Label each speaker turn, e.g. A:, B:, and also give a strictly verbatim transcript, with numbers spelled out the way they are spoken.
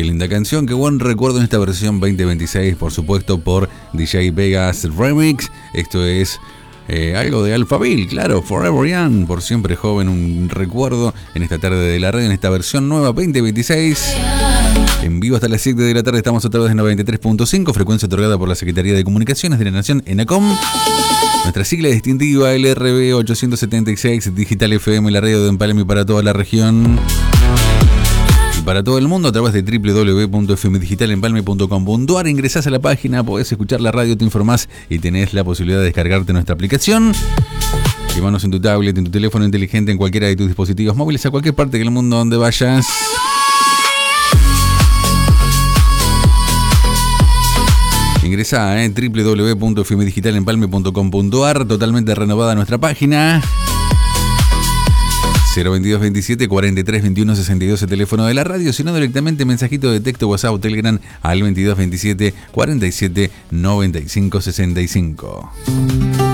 A: linda canción, qué buen recuerdo en esta versión veinte veintiséis, por supuesto, por D J Vegas Remix. Esto es eh, algo de Alphaville, claro, Forever Young, por siempre joven, un recuerdo en esta tarde de la red, en esta versión nueva veinte veintiséis. En vivo hasta las siete de la tarde, estamos a través de noventa y tres punto cinco, frecuencia otorgada por la Secretaría de Comunicaciones de la Nación, ENACOM. Nuestra sigla distintiva, L R B ochocientos setenta y seis, Digital F M, la radio de Empalme para toda la región. Y para todo el mundo a través de doble u doble u doble u punto f m digital empalme punto com punto a r. Ingresás a la página, podés escuchar la radio, te informás y tenés la posibilidad de descargarte nuestra aplicación. Llévanos en tu tablet, en tu teléfono inteligente, en cualquiera de tus dispositivos móviles, a cualquier parte del mundo donde vayas. Ingresá en doble u doble u doble u punto f m digital empalme punto com punto a r, totalmente renovada nuestra página. cero veintidós veintisiete cuarenta y tres veintiuno sesenta y dos, el teléfono de la radio, sino directamente mensajito de texto, WhatsApp o Telegram al veintidós veintisiete cuarenta y siete noventa y cinco sesenta y cinco.